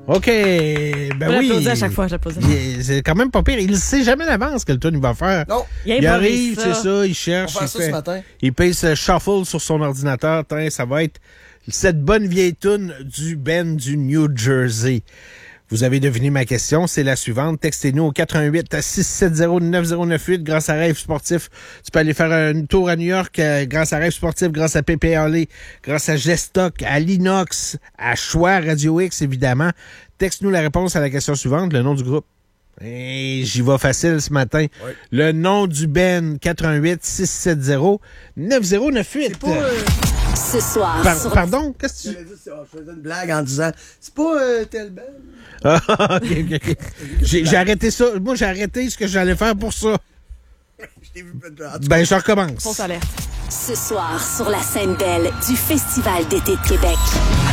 OK. Ben oui. J'applaudis à chaque fois, j'applaudis. C'est quand même pas pire. Il ne sait jamais d'avance que le tune il va faire. Non. Il arrive, c'est ça, il cherche. On va faire ça ce matin. Il passe shuffle sur son ordinateur. Tain, ça va être cette bonne vieille tune du Ben du New Jersey. Vous avez deviné ma question, c'est la suivante. Textez-nous au 88-670-9098 grâce à Rêve Sportif. Tu peux aller faire un tour à New York grâce à Rêve Sportif, grâce à PPALE, grâce à Gestock, à Linox, à Choix, Radio X, évidemment. Texte-nous la réponse à la question suivante, le nom du groupe. Et j'y vais facile ce matin. Oui. Le nom du Ben, 88-670-9098. C'est pas... Ce soir. Pardon? Qu'est-ce que tu... Je faisais une blague en disant, c'est pas tel Ben. Ah, OK. J'ai arrêté ça. Moi, j'ai arrêté ce que j'allais faire pour ça. Je t'ai vu Ben, je recommence. Fausse alerte. Ce soir, sur la scène belle du Festival d'été de Québec.